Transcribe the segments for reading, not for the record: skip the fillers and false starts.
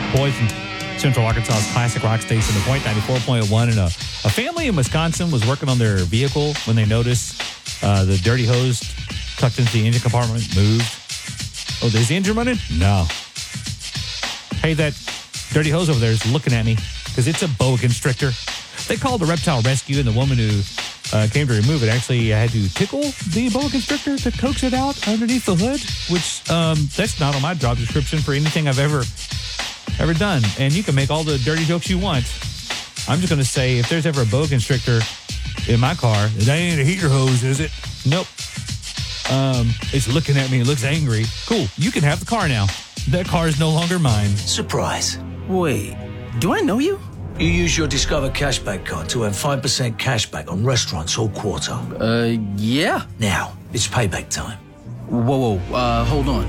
Boys from Central Arkansas's classic rock station, The Point 94.1. And a family in Wisconsin was working on their vehicle when they noticed the dirty hose tucked into the engine compartment moved. Oh, is the engine running? No. Hey, that dirty hose over there is looking at me because it's a boa constrictor. They called the reptile rescue, and the woman who came to remove it actually had to tickle the boa constrictor to coax it out underneath the hood, which that's not on my job description for anything I've ever done. And you can make all the dirty jokes you want. I'm just going to say, if there's ever a boa constrictor in my car, that ain't a heater hose, is it? Nope. It's looking at me. It looks angry. Cool. You can have the car now. That car is no longer mine. Surprise. Wait, do I know you? You use your Discover Cashback card to earn 5% cashback on restaurants all quarter. Yeah. Now, it's payback time. Whoa, hold on.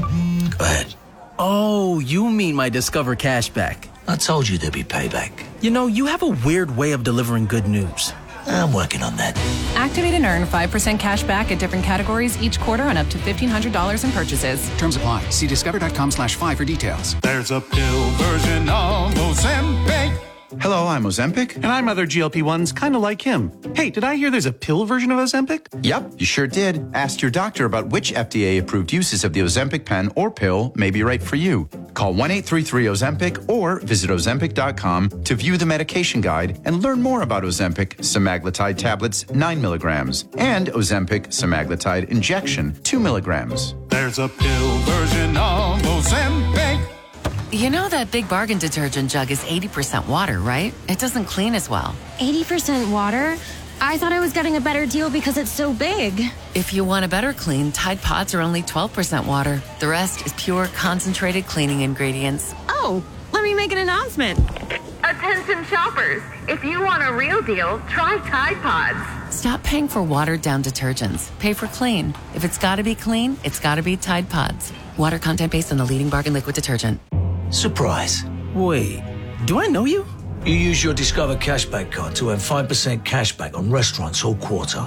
Go ahead. Oh, you mean my Discover Cashback. I told you there'd be payback. You know, you have a weird way of delivering good news. I'm working on that. Activate and earn 5% cash back at different categories each quarter on up to $1,500 in purchases. Terms apply. See discover.com/5 for details. There's a pill version of Ozempic. Hello, I'm Ozempic. And I'm other GLP-1s kind of like him. Hey, did I hear there's a pill version of Ozempic? Yep, you sure did. Ask your doctor about which FDA-approved uses of the Ozempic pen or pill may be right for you. Call 1-833-OZEMPIC or visit Ozempic.com to view the medication guide and learn more about Ozempic semaglutide tablets 9 milligrams and Ozempic semaglutide injection 2 milligrams. There's a pill version of Ozempic. You know that Big Bargain detergent jug is 80% water, right? It doesn't clean as well. 80% water? I thought I was getting a better deal because it's so big. If you want a better clean, Tide Pods are only 12% water. The rest is pure, concentrated cleaning ingredients. Oh, let me make an announcement. Attention shoppers, if you want a real deal, try Tide Pods. Stop paying for watered-down detergents. Pay for clean. If it's got to be clean, it's got to be Tide Pods. Water content based on the leading Bargain liquid detergent. Surprise. Wait, do I know you? You use your Discover Cashback card to earn 5% cashback on restaurants all quarter.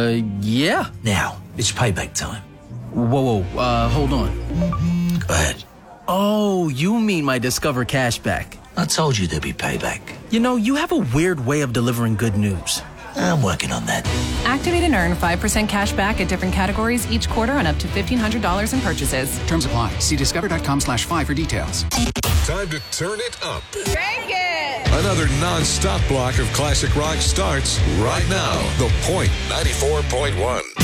Yeah. Now, it's payback time. Whoa, hold on. Go ahead. Oh, you mean my Discover Cashback. I told you there'd be payback. You know, you have a weird way of delivering good news. I'm working on that. Activate and earn 5% cash back at different categories each quarter on up to $1,500 in purchases. Terms apply. See discover.com/5 for details. Time to turn it up. Crank it! Another non-stop block of classic rock starts right now. The Point 94.1.